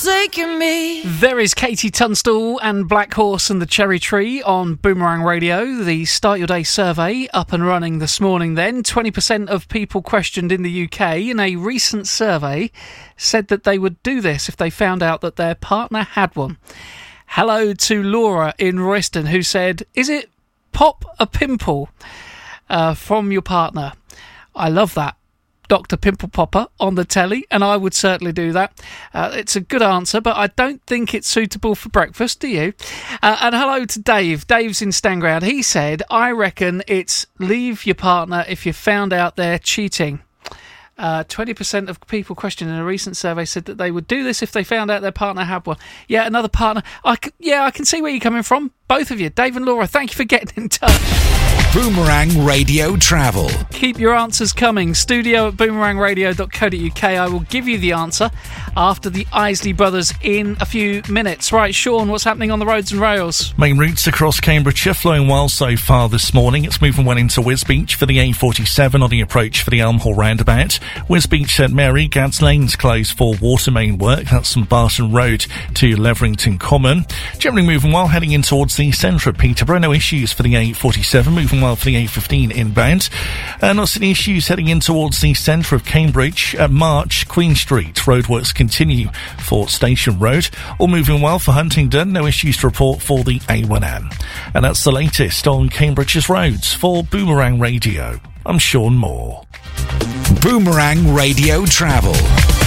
forsaken me. There is Katie Tunstall and Black Horse and the Cherry Tree on Boomerang Radio. The Start Your Day survey up and running this morning then. 20% of people questioned in the UK in a recent survey said that they would do this if they found out that their partner had one. Hello to Laura in Royston who said, is it pop a pimple from your partner? I love that. Dr. Pimple Popper on the telly, and I would certainly do that. It's a good answer, but I don't think it's suitable for breakfast, do you? And hello to Dave. Dave's in Stanground. He said, I reckon it's leave your partner if you found out they're cheating. 20% of people questioned in a recent survey said that they would do this if they found out their partner had one. Yeah, another partner. I can see where you're coming from. Both of you, Dave and Laura, thank you for getting in touch. Boomerang Radio Travel. Keep your answers coming. studio@boomerangradio.co.uk. I will give you the answer after the Isley Brothers in a few minutes. Right, Sean, what's happening on the roads and rails? Main routes across Cambridgeshire flowing well so far this morning. It's moving well into Wisbech for the A47 on the approach for the Elmhall roundabout. Wisbech St Mary, Gads Lane's closed for water main work. That's from Barton Road to Leverington Common. Generally moving well heading in towards the centre of Peterborough. No issues for the A47. Moving well for the A15 inbound. Not seeing issues heading in towards the centre of Cambridge. At March, Queen Street. Roadworks continue for Station Road. All moving well for Huntingdon. No issues to report for the A1M. And that's the latest on Cambridge's roads. For Boomerang Radio, I'm Sean Moore. Boomerang Radio Travel.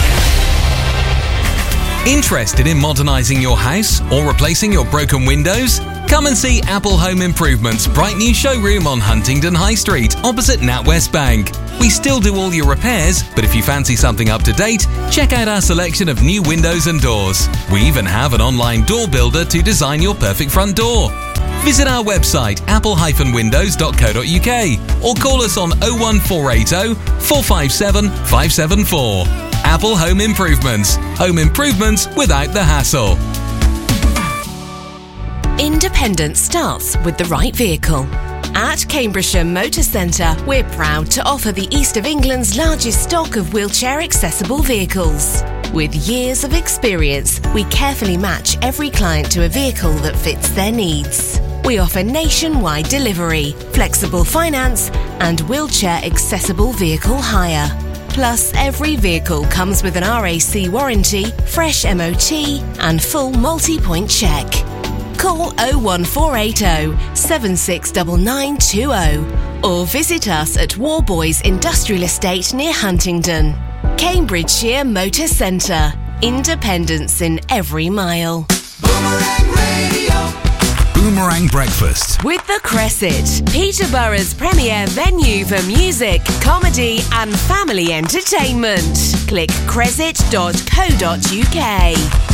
Interested in modernising your house or replacing your broken windows? Come and see Apple Home Improvement's bright new showroom on Huntingdon High Street, opposite NatWest Bank. We still do all your repairs, but if you fancy something up to date, check out our selection of new windows and doors. We even have an online door builder to design your perfect front door. Visit our website apple-windows.co.uk or call us on 01480 457 574. Apple Home Improvements. Home improvements without the hassle. Independence starts with the right vehicle. At Cambridgeshire Motor Centre, we're proud to offer the East of England's largest stock of wheelchair-accessible vehicles. With years of experience, we carefully match every client to a vehicle that fits their needs. We offer nationwide delivery, flexible finance, and wheelchair-accessible vehicle hire. Plus, every vehicle comes with an RAC warranty, fresh MOT, and full multi-point check. Call 01480 769920 or visit us at Warboys Industrial Estate near Huntingdon. Cambridgeshire Motor Centre. Independence in every mile. Boomerang Radio. Boomerang Breakfast. With the Cresset, Peterborough's premier venue for music, comedy and family entertainment. Click cresset.co.uk.